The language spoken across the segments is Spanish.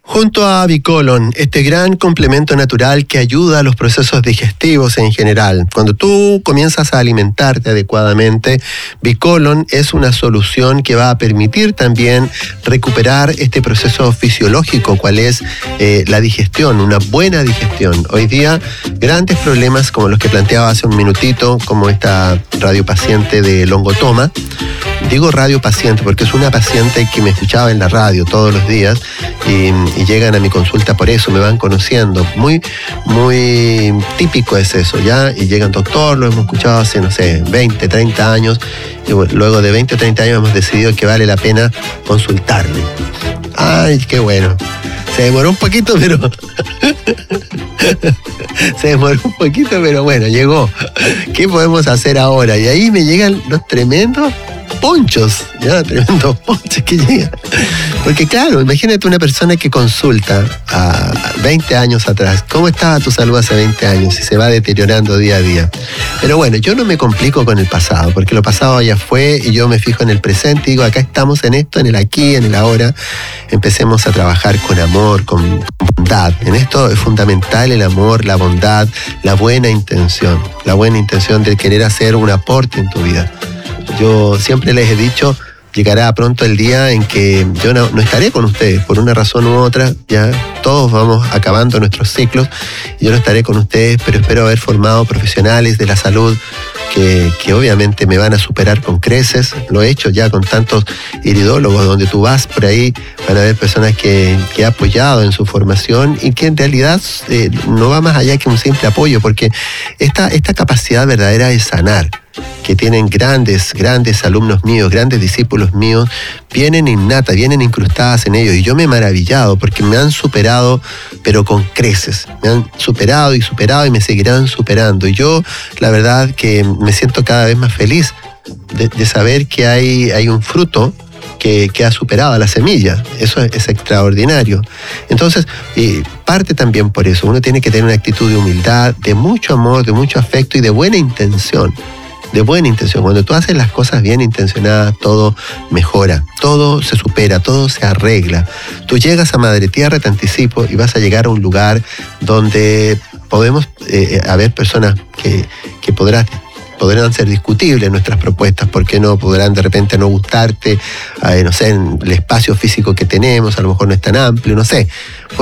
Junto a Bicolon, este gran complemento natural que ayuda a los procesos digestivos en general. Cuando tú comienzas a alimentarte adecuadamente, Bicolon es una solución que va a permitir también recuperar este proceso fisiológico, cual es la digestión, una buena digestión. Hoy día, grandes problemas como los que planteaba hace un minutito, como esta radiopaciente de Longotoma. Digo radiopaciente porque es una paciente que me escuchaba en la radio todos los días y llegan a mi consulta por eso, me van conociendo. Muy típico es eso, ¿ya? Y llegan, doctor, lo hemos escuchado hace, no sé, 20, 30 años. Y bueno, luego de 20 o 30 años hemos decidido que vale la pena consultarle. ¡Ay, qué bueno! Se demoró un poquito, pero... bueno, llegó. ¿Qué podemos hacer ahora? Y ahí me llegan los tremendos ponchos, ya, tremendos ponchos que llegan. Porque claro, imagínate una persona que consulta a 20 años atrás. ¿Cómo estaba tu salud hace 20 años? Y se va deteriorando día a día. Pero bueno, yo no me complico con el pasado, porque lo pasado ya fue y yo me fijo en el presente y digo, acá estamos en esto, en el aquí, en el ahora. Empecemos a trabajar con amor, con bondad. En esto es fundamental el amor, la bondad, la buena intención de querer hacer un aporte en tu vida. Yo siempre les he dicho, llegará pronto el día en que yo no estaré con ustedes por una razón u otra, ya todos vamos acabando nuestros ciclos, y yo no estaré con ustedes, pero espero haber formado profesionales de la salud que obviamente me van a superar con creces. Lo he hecho ya con tantos iridólogos, donde tú vas por ahí, van a haber personas que he apoyado en su formación y que en realidad no va más allá que un simple apoyo, porque esta capacidad verdadera de sanar, que tienen grandes alumnos míos, grandes discípulos míos, vienen innatas, vienen incrustadas en ellos. Y yo me he maravillado porque me han superado, pero con creces. Me han superado y me seguirán superando. Y yo, la verdad, que me siento cada vez más feliz de saber que hay un fruto que ha superado a la semilla. Eso es extraordinario. Entonces, parte también por eso. Uno tiene que tener una actitud de humildad, de mucho amor, de mucho afecto y de buena intención. Cuando tú haces las cosas bien intencionadas, todo mejora, todo se supera, todo se arregla. Tú llegas a Madre Tierra, te anticipo, y vas a llegar a un lugar donde podemos haber personas que podrán ser discutibles nuestras propuestas, porque no podrán de repente no gustarte, no sé, en el espacio físico que tenemos, a lo mejor no es tan amplio, no sé.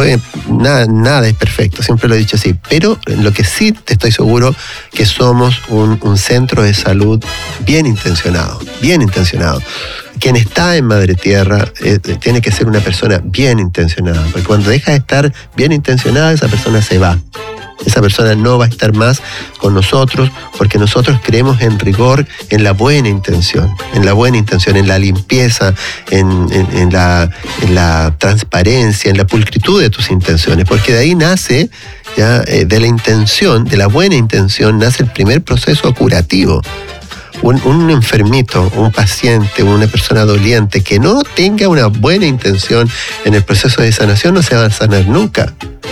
Nada es perfecto, siempre lo he dicho así, pero en lo que sí te estoy seguro que somos un centro de salud bien intencionado. Quien está en Madre Tierra tiene que ser una persona bien intencionada, porque cuando deja de estar bien intencionada, esa persona se va. Esa persona no va a estar más con nosotros, porque nosotros creemos en rigor, en la buena intención, en la limpieza, en la transparencia, en la pulcritud de tus intenciones, porque de ahí nace, ya, de la intención, de la buena intención, nace el primer proceso curativo. Un enfermito, un paciente, una persona doliente que no tenga una buena intención en el proceso de sanación no se va a sanar nunca.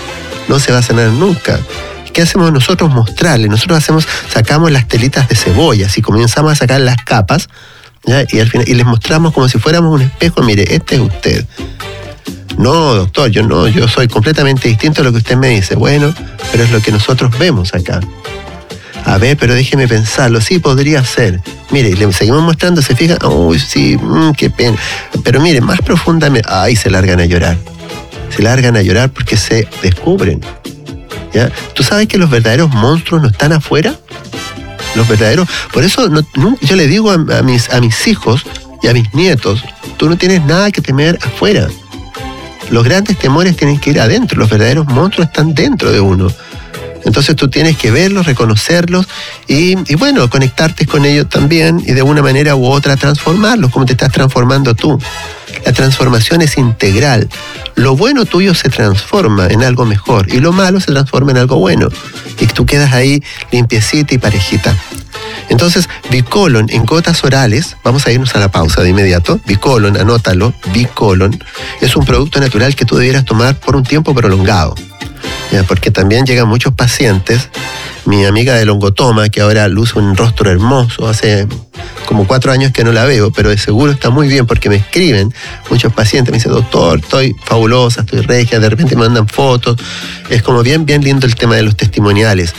¿Qué hacemos nosotros? Mostrarle. Nosotros sacamos las telitas de cebollas y comenzamos a sacar las capas, ¿ya? Y al final les mostramos como si fuéramos un espejo. Mire, este es usted. No, doctor, yo soy completamente distinto a lo que usted me dice. Bueno, pero es lo que nosotros vemos acá. A ver, pero déjeme pensarlo. Sí, podría ser. Mire, le seguimos mostrando, se fija. Uy, sí, qué pena. Pero mire, más profundamente. Ay, se largan a llorar porque se descubren. ¿Ya? ¿Tú sabes que los verdaderos monstruos no están afuera? Por eso yo le digo a mis hijos y a mis nietos, tú no tienes nada que temer afuera. Los grandes temores tienen que ir adentro, los verdaderos monstruos están dentro de uno. Entonces tú tienes que verlos, reconocerlos y bueno, conectarte con ellos también y de una manera u otra transformarlos, como te estás transformando tú. La transformación es integral. Lo bueno tuyo se transforma en algo mejor y lo malo se transforma en algo bueno. Y tú quedas ahí limpiecita y parejita. Entonces, Bicolon en gotas orales, vamos a irnos a la pausa de inmediato. Bicolon, anótalo, Bicolon, es un producto natural que tú debieras tomar por un tiempo prolongado. Porque también llegan muchos pacientes mi amiga de Longotoma, que ahora luce un rostro hermoso, hace como 4 años que no la veo, pero de seguro está muy bien porque me escriben muchos pacientes, me dicen, doctor, estoy fabulosa, estoy regia, de repente me mandan fotos. Es como bien lindo el tema de los testimoniales.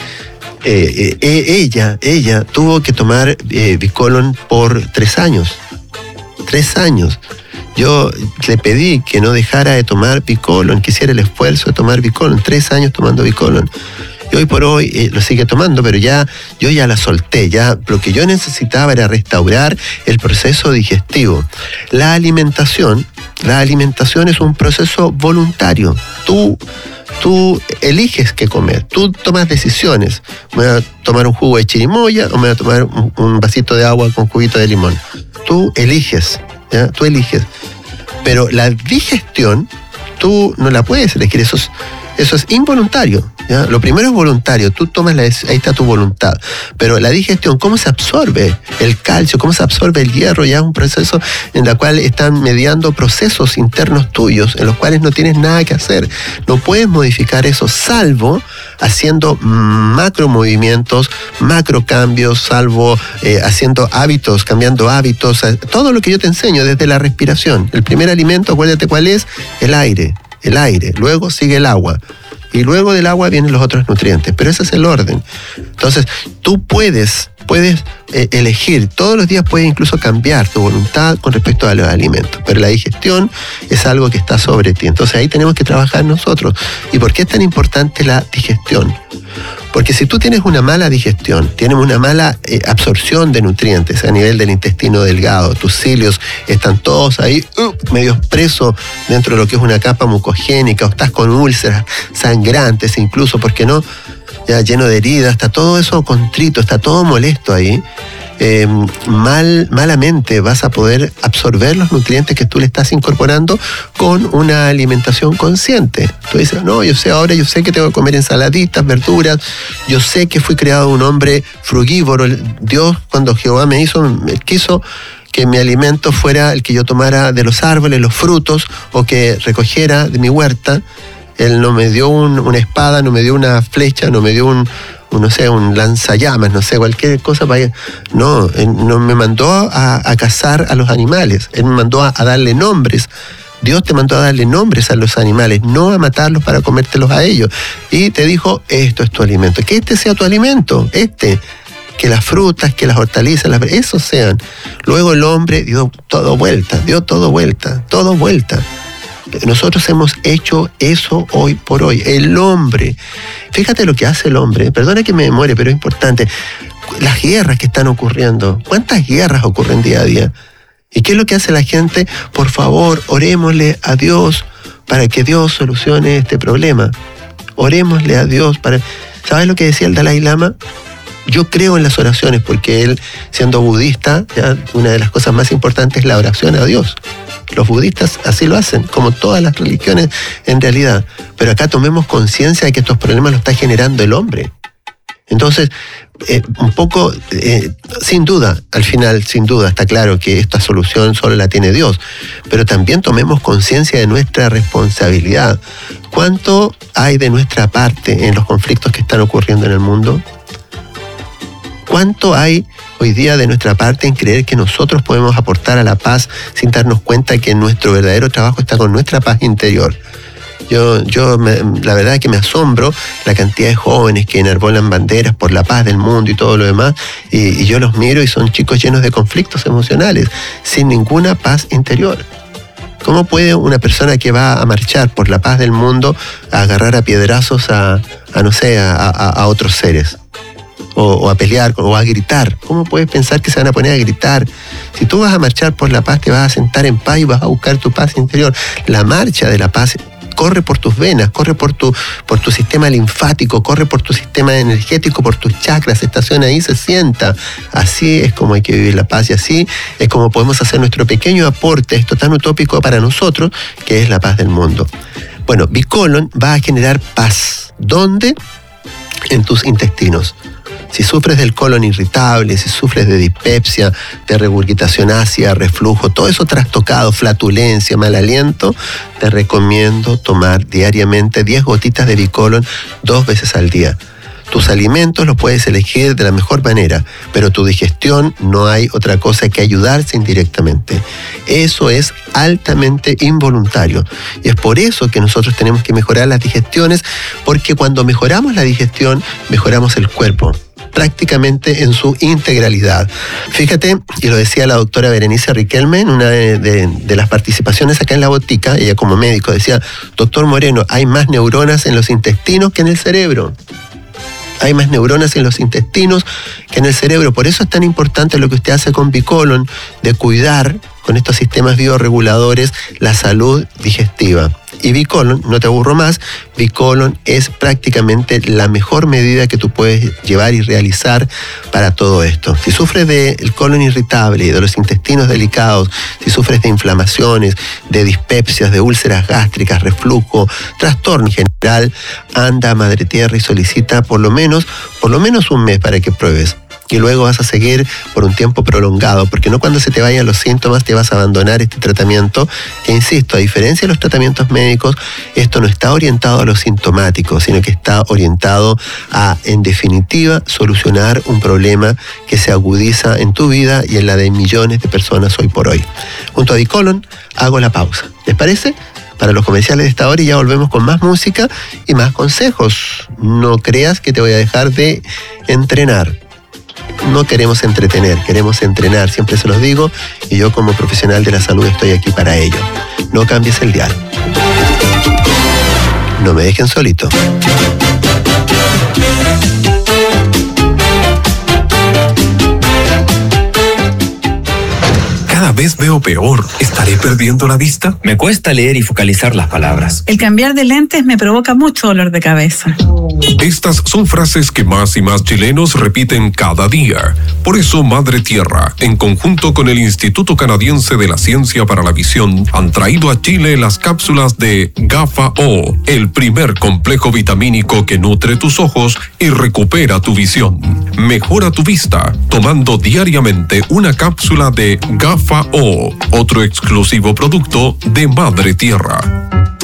Ella tuvo que tomar Vicolon por 3 años. 3 años. Yo le pedí que no dejara de tomar Vicolon, que hiciera el esfuerzo de tomar Vicolon. 3 años tomando Vicolon. Y hoy por hoy lo sigue tomando, pero yo ya la solté. Ya lo que yo necesitaba era restaurar el proceso digestivo. La alimentación es un proceso voluntario. Tú eliges qué comer, tú tomas decisiones. ¿Me voy a tomar un jugo de chirimoya o me voy a tomar un vasito de agua con juguito de limón? Tú eliges, ¿ya? Tú eliges. Pero la digestión, tú no la puedes elegir, eso es involuntario, ¿ya? Lo primero es voluntario, tú tomas ahí está tu voluntad. Pero la digestión, ¿cómo se absorbe el calcio? ¿Cómo se absorbe el hierro? Ya es un proceso en el cual están mediando procesos internos tuyos, en los cuales no tienes nada que hacer. No puedes modificar eso, salvo haciendo macro movimientos, macro cambios, salvo haciendo hábitos, cambiando hábitos. Todo lo que yo te enseño, desde la respiración. El primer alimento, acuérdate cuál es, el aire. Luego sigue el agua. Y luego del agua vienen los otros nutrientes. Pero ese es el orden. Entonces, tú puedes elegir. Todos los días puedes incluso cambiar tu voluntad con respecto a los alimentos. Pero la digestión es algo que está sobre ti. Entonces, ahí tenemos que trabajar nosotros. ¿Y por qué es tan importante la digestión? Porque si tú tienes una mala digestión, tienes una mala absorción de nutrientes a nivel del intestino delgado, tus cilios están todos ahí medio presos dentro de lo que es una capa mucogénica, o estás con úlceras sangrantes incluso, porque no, ya lleno de heridas, está todo eso contrito, está todo molesto ahí. Malamente vas a poder absorber los nutrientes que tú le estás incorporando con una alimentación consciente. Tú dices, no, yo sé que tengo que comer ensaladitas, verduras, yo sé que fui creado un hombre frugívoro. Dios, cuando Jehová me quiso que mi alimento fuera el que yo tomara de los árboles, los frutos, o que recogiera de mi huerta. Él no me dio una espada, no me dio una flecha, no me dio un lanzallamas, cualquier cosa para... No, él no me mandó a cazar a los animales, él me mandó a darle nombres. Dios te mandó a darle nombres a los animales, no a matarlos para comértelos a ellos. Y te dijo, esto es tu alimento. Que este sea tu alimento, que las frutas, que las hortalizas, esos sean. Luego el hombre dio todo vuelta. Nosotros hemos hecho eso hoy por hoy. El hombre, fíjate lo que hace el hombre, perdona que me demore, pero es importante. Las guerras que están ocurriendo, ¿cuántas guerras ocurren día a día? ¿Y qué es lo que hace la gente? Por favor, orémosle a Dios para que Dios solucione este problema. Orémosle a Dios para... ¿Sabes lo que decía el Dalai Lama? Yo creo en las oraciones porque él, siendo budista, ya, una de las cosas más importantes es la oración a Dios. Los budistas así lo hacen, como todas las religiones en realidad. Pero acá tomemos conciencia de que estos problemas los está generando el hombre. Entonces, un poco, sin duda, al final, sin duda, está claro que esta solución solo la tiene Dios. Pero también tomemos conciencia de nuestra responsabilidad. ¿Cuánto hay de nuestra parte en los conflictos que están ocurriendo en el mundo? ¿Cuánto hay hoy día de nuestra parte en creer que nosotros podemos aportar a la paz sin darnos cuenta que nuestro verdadero trabajo está con nuestra paz interior? La verdad es que me asombro la cantidad de jóvenes que enarbolan banderas por la paz del mundo y todo lo demás, y yo los miro y son chicos llenos de conflictos emocionales, sin ninguna paz interior. ¿Cómo puede una persona que va a marchar por la paz del mundo agarrar a piedrazos a otros seres? O a pelear, o a gritar. ¿Cómo puedes pensar que se van a poner a gritar? Si tú vas a marchar por la paz, te vas a sentar en paz y vas a buscar tu paz interior. La marcha de la paz corre por tus venas, corre por tu sistema linfático, corre por tu sistema energético, por tus chakras, se estaciona ahí, se sienta. Así es como hay que vivir la paz, y así es como podemos hacer nuestro pequeño aporte, esto tan utópico para nosotros, que es la paz del mundo. Bueno, Vicolon va a generar paz. ¿Dónde? En tus intestinos. Si sufres del colon irritable, si sufres de dispepsia, de regurgitación ácida, reflujo, todo eso trastocado, flatulencia, mal aliento, te recomiendo tomar diariamente 10 gotitas de Vicolon 2 veces al día. Tus alimentos los puedes elegir de la mejor manera, pero tu digestión no hay otra cosa que ayudarse indirectamente. Eso es altamente involuntario. Y es por eso que nosotros tenemos que mejorar las digestiones, porque cuando mejoramos la digestión, mejoramos el cuerpo, prácticamente en su integralidad. Fíjate, y lo decía la doctora Berenice Riquelme en una de las participaciones acá en La Botica, ella como médico decía: doctor Moreno, hay más neuronas en los intestinos que en el cerebro. Hay más neuronas en los intestinos que en el cerebro. Por eso es tan importante lo que usted hace con Bicolon, de cuidar con estos sistemas bioreguladores la salud digestiva. Y Bicolon, no te aburro más, Bicolon es prácticamente la mejor medida que tú puedes llevar y realizar para todo esto. Si sufres del colon irritable, de los intestinos delicados, si sufres de inflamaciones, de dispepsias, de úlceras gástricas, reflujo, trastorno en general, anda a Madre Tierra y solicita por lo menos un mes para que pruebes. Y luego vas a seguir por un tiempo prolongado, porque no cuando se te vayan los síntomas te vas a abandonar este tratamiento, que insisto, a diferencia de los tratamientos médicos, esto no está orientado a los sintomáticos, sino que está orientado a, en definitiva, solucionar un problema que se agudiza en tu vida y en la de millones de personas hoy por hoy. Junto a Bicolon hago la pausa. ¿Les parece? Para los comerciales de esta hora, y ya volvemos con más música y más consejos. No creas que te voy a dejar de entrenar. No queremos entretener, queremos entrenar, siempre se los digo, y yo como profesional de la salud estoy aquí para ello. No cambies el dial. No me dejen solito. Cada vez veo peor. ¿Estaré perdiendo la vista? Me cuesta leer y focalizar las palabras. El cambiar de lentes me provoca mucho dolor de cabeza. Estas son frases que más y más chilenos repiten cada día. Por eso Madre Tierra, en conjunto con el Instituto Canadiense de la Ciencia para la Visión, han traído a Chile las cápsulas de GAFA-O, el primer complejo vitamínico que nutre tus ojos y recupera tu visión. Mejora tu vista tomando diariamente una cápsula de GAFA-O, otro exclusivo producto de Madre Tierra.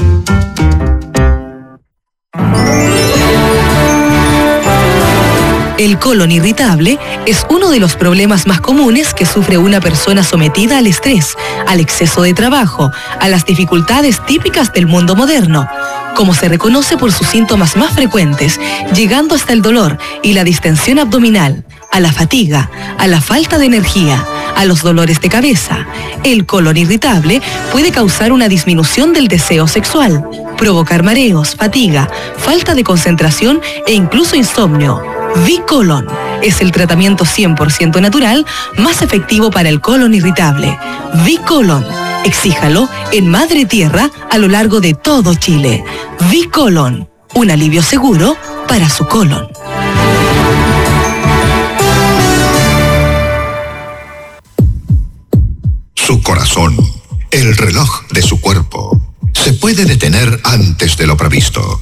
El colon irritable es uno de los problemas más comunes que sufre una persona sometida al estrés, al exceso de trabajo, a las dificultades típicas del mundo moderno, como se reconoce por sus síntomas más frecuentes, llegando hasta el dolor y la distensión abdominal, a la fatiga, a la falta de energía, a los dolores de cabeza. El colon irritable puede causar una disminución del deseo sexual, provocar mareos, fatiga, falta de concentración e incluso insomnio. Bicolon es el tratamiento 100% natural más efectivo para el colon irritable. Bicolon, exíjalo en Madre Tierra a lo largo de todo Chile. Bicolon, un alivio seguro para su colon. Su corazón, el reloj de su cuerpo, se puede detener antes de lo previsto.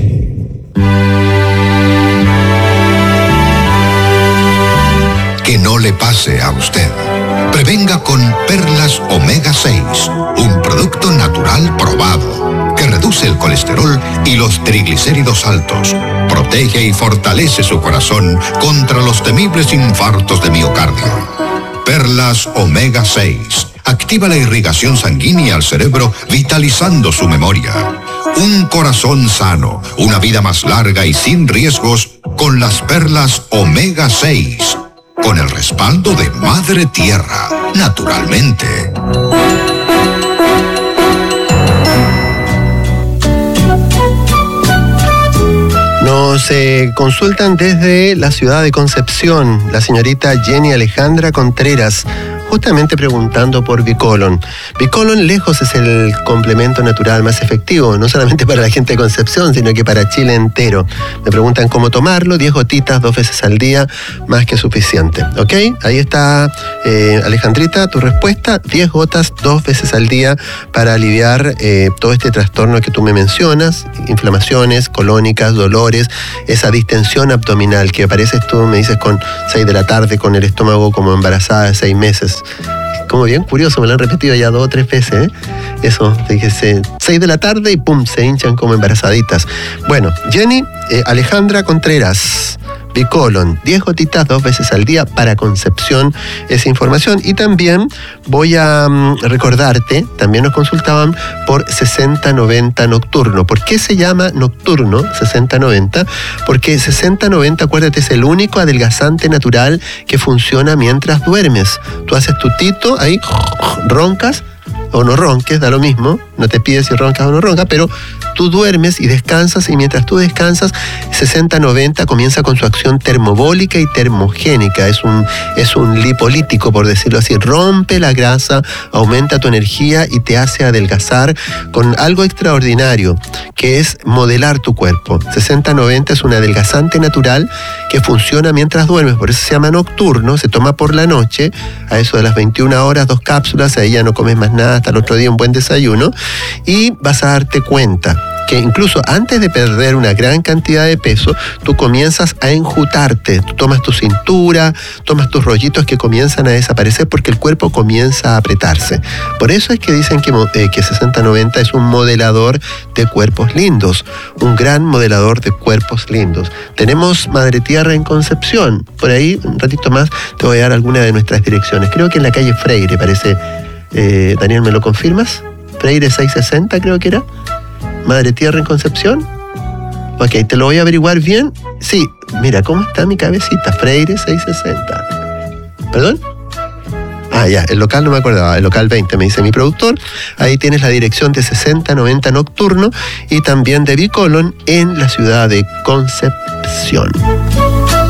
Que no le pase a usted. Prevenga con Perlas Omega 6, un producto natural probado que reduce el colesterol y los triglicéridos altos, protege y fortalece su corazón contra los temibles infartos de miocardio. Perlas Omega 6 activa la irrigación sanguínea al cerebro, vitalizando su memoria. Un corazón sano, una vida más larga y sin riesgos con las Perlas Omega 6. Con el respaldo de Madre Tierra, naturalmente. Nos consultan desde la ciudad de Concepción, la señorita Jenny Alejandra Contreras, justamente preguntando por Bicolon. Bicolon lejos es el complemento natural más efectivo, no solamente para la gente de Concepción, sino que para Chile entero. Me preguntan cómo tomarlo, 10 gotitas 2 veces al día, más que suficiente. ¿Ok? Ahí está, Alejandrita, tu respuesta, 10 gotas 2 veces al día para aliviar todo este trastorno que tú me mencionas, inflamaciones colónicas, dolores, esa distensión abdominal que apareces tú, me dices, con 6 de la tarde, con el estómago como embarazada de 6 meses. como bien curioso, me lo han repetido ya 2 o 3 veces, ¿eh? Eso, fíjese, 6 de la tarde y pum, se hinchan como embarazaditas. Bueno, Jenny Alejandra Contreras, Bicolon, 10 gotitas 2 veces al día para Concepción, esa información. Y también voy a recordarte, también nos consultaban por 60-90 nocturno. ¿Por qué se llama nocturno 60-90? Porque 60-90, acuérdate, es el único adelgazante natural que funciona mientras duermes. Tú haces tu tito, ahí roncas o no ronques, da lo mismo, no te pides si roncas o no roncas, pero tú duermes y descansas, y mientras tú descansas, 60-90 comienza con su acción termobólica y termogénica. Es un lipolítico, por decirlo así. Rompe la grasa, aumenta tu energía y te hace adelgazar con algo extraordinario, que es modelar tu cuerpo. 60-90 es un adelgazante natural que funciona mientras duermes, por eso se llama nocturno, se toma por la noche, a eso de las 21 horas, 2 cápsulas, ahí ya no comes más nada hasta el otro día, un buen desayuno, y vas a darte cuenta que incluso antes de perder una gran cantidad de peso, tú comienzas a enjutarte, tú tomas tu cintura, tomas tus rollitos que comienzan a desaparecer porque el cuerpo comienza a apretarse. Por eso es que dicen que 60-90 es un modelador de cuerpos lindos, un gran modelador de cuerpos lindos. Tenemos Madre Tierra en Concepción, por ahí un ratito más te voy a dar alguna de nuestras direcciones. Creo que en la calle Freire, parece, Daniel, ¿me lo confirmas? Freire 660 creo que era. Madre Tierra en Concepción. Ok, te lo voy a averiguar bien. Sí, mira cómo está mi cabecita. Freire 660. ¿Perdón? Ah, ya, el local no me acordaba. El local 20, me dice mi productor. Ahí tienes la dirección de 60-90 nocturno y también de Bicolon en la ciudad de Concepción.